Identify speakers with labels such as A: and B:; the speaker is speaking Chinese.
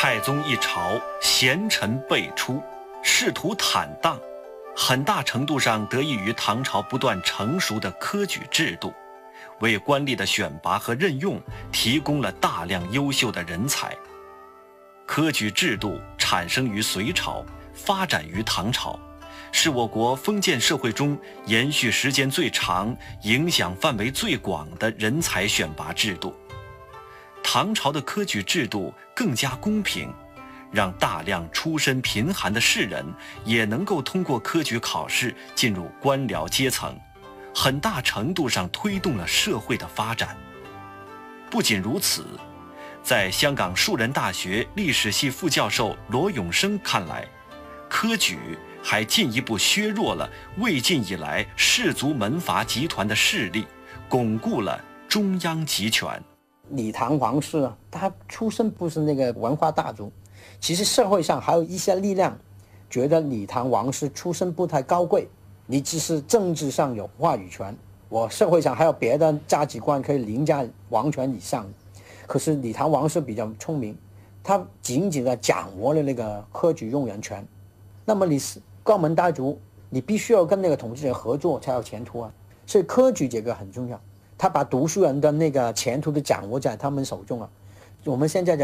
A: 太宗一朝，贤臣辈出，仕途坦荡，很大程度上得益于唐朝不断成熟的科举制度，为官吏的选拔和任用提供了大量优秀的人才。科举制度产生于隋朝，发展于唐朝，是我国封建社会中延续时间最长、影响范围最广的人才选拔制度。唐朝的科举制度更加公平，让大量出身贫寒的士人也能够通过科举考试进入官僚阶层，很大程度上推动了社会的发展。不仅如此，在香港树人大学历史系副教授罗永生看来，科举还进一步削弱了魏晋以来士族门阀集团的势力，巩固了中央集权。
B: 李唐王室啊，他出身不是那个文化大族，其实社会上还有一些力量觉得李唐王室出身不太高贵，你只是政治上有话语权，我社会上还有别的价值观可以凌驾王权以上。可是李唐王室比较聪明，他紧紧地掌握了那个科举用人权。那么你是高门大族，你必须要跟那个统治者合作才有前途啊，所以科举这个很重要，他把读书人的那个前途都掌握在他们手中啊。我们现在